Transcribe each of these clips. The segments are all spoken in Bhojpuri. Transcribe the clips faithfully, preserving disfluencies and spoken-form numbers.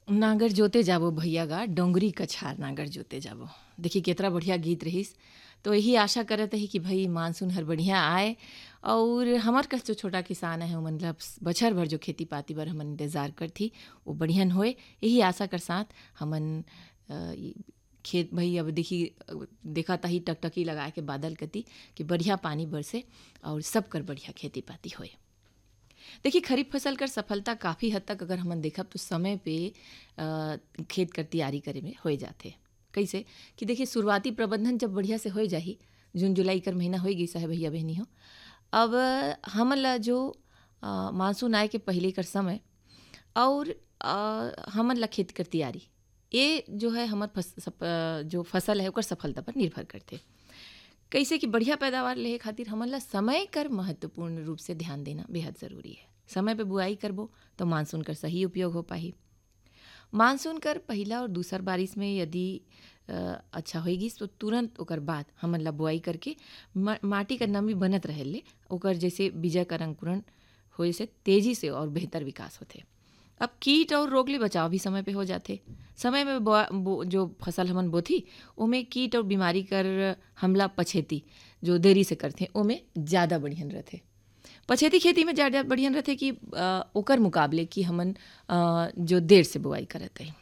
नांगर जोते जाबो भैया गा डोंगरी कछार नांगर जोते जाबो। देखिए कितना बढ़िया गीत रहीस। तो यही आशा करत ही कि भाई मानसून हर बढ़िया आए और हमार कस जो छोटा किसान है ओमन ला बछर भर जो खेती पाती बर हमन इंतजार करथी वो बढ़ियन होए। यही आशा कर साथ हमन अ, ई खेत भाई अब देखी अ, देखा ताही टकटकी लगा के बादल कती कि बढ़िया पानी बरसे और सब कर बढ़िया खेती पाती होए। देखिए खरीफ फसल कर सफलता काफ़ी हद तक अगर हमन देखब तो समय पे अ, खेत कर तैयारी करे में हो जाथे। कैसे कि देखिए शुरुआती प्रबंधन जब बढ़िया से हो जाही, जून जुलाई कर महीना हो गई है भैया बहनी हो। अब हमन ला जो अ, मानसून आए के पहले कर समय और अ, हमन ला खेत कर तैयारी ये जो है हमर फस, सप, अ, जो फसल है ओकर सफलता पर निर्भर करते। कैसे कि बढ़िया पैदावार लेहे खातिर हमन ला समय कर महत्वपूर्ण रूप से ध्यान देना बेहद ज़रूरी है। समय पे बुआई करबो तो मानसून कर सही उपयोग हो पाही। मानसून कर पहला और दूसर बारिश में यदि अ, अच्छा होगी तो तुरंत ओकर बाद हमन ला बुआई करके म- माटी का नमी बनत रहे ले ओकर जैसे बीजा कर अंकुरण होए से तेजी से और बेहतर विकास होते। अब कीट और रोग ले बचाव भी समय पे हो जाते। समय में बुआ- बो, जो फसल हमन बोथी ओमे कीट और बीमारी कर हमला पछेती जो देरी से करथे ओमे ज़्यादा बढ़ियन रहथे। पछेती खेती में ज़्यादा बढ़ियन रहथे कि अ, ओकर मुकाबले कि हमन अ, जो देर से बुआई करत है।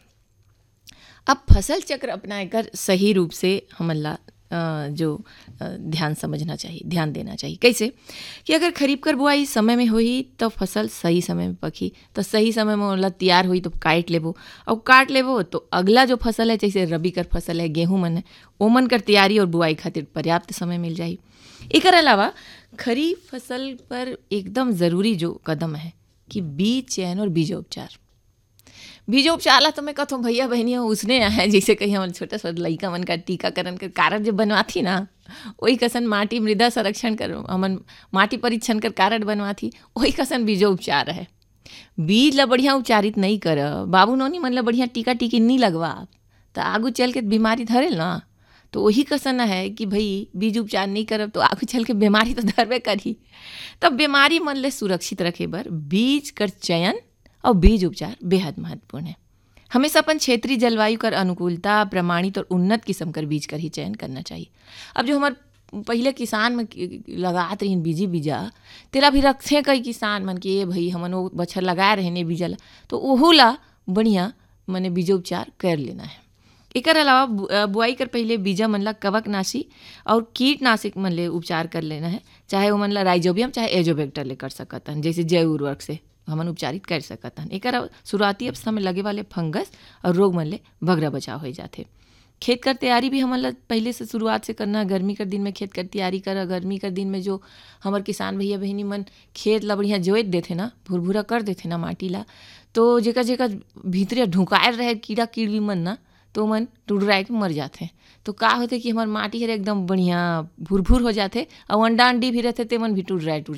अब फसल चक्र अपनाए कर सही रूप से हमन ला अ, जो अ, ध्यान समझना चाहिए, ध्यान देना चाहिए। कैसे कि अगर खरीफ कर बुआई समय में होई तो फसल सही समय में पकी तो सही समय में ओला तैयार हुई तो काट लेबो और काट लेबो तो अगला जो फसल है जैसे रबी कर फसल है गेहूं मन है ओमन कर तैयारी और बुआई खातिर पर्याप्त समय मिल जाई। एकर अलावा खरीफ फसल पर एकदम ज़रूरी जो कदम है कि बीज चयन और बीजोपचार। बीजोपचार ला तो मैं कहूँ भैया बहनियों उसने है जैसे कहीं हम छोटा सा लइका मन का टीकाकरण कर कारड जब बनवाथी ना वही कसन माटी मृदा संरक्षण कर हमन माटी परीक्षण कर कारड बनवाथी वही कसन बीजोपचार है। बीज ला बढ़िया उपचारित नहीं कर बाबू नोनी मन ला बढ़िया टीका टीकी नहीं लगवा तो आगू चल के बीमारी धरेल ना। तो वही कसन है कि भाई बीज उपचार नहीं करब तो आगू चल के बीमारी तो धरबे करी। तब बीमारी मन ले सुरक्षित रखे बर बीज कर चयन और बीज उपचार बेहद महत्वपूर्ण है। हमेशा अपन क्षेत्रीय जलवायु कर अनुकूलता प्रमाणित और उन्नत किस्म कर बीज कर ही चयन करना चाहिए। अब जो हमार पहले किसान में लगात रही बीजी बीजा तेला भी रखे कई किसान मन के ये भाई हमन वो बछर लगाए रहे ने बीजा ला तो ओहू ला बढ़िया मने बीजोपचार कर लेना है। एकर अलावा बु- अ, बुआई कर पहले बीजा मन ला कवकनाशी और कीटनाशक मन ले उपचार कर लेना है। चाहे वो मन ला राइजोबियम चाहे एजोबैक्टर ले कर सकत हन जैसे जैव उर्वरक से हमन उपचारित कर सकत हन। एकर शुरुआती अवस्था में लगे वाले फंगस और रोग मन ले बगरा बचाव हो जाथे। खेत कर तैयारी भी हमन ला पहले से शुरुआत से करना। गर्मी कर दिन में खेत कर तैयारी कर गर्मी कर दिन में जो हमार किसान भैया बहनी मन खेत ला बढ़िया जोत देथे ना भुरभुरा कर देथे ना माटी ला तो जेकर जेकर भीतरे ढुकायल रहे कीड़ा कीड़ी मन ना तो मन टुडराए के मर जाथे। तो का होथे कि हमार माटी हर एकदम बढ़िया भुरभुर हो जाथे और अंडा अंडी भी रहथे ते मन भी टुडराए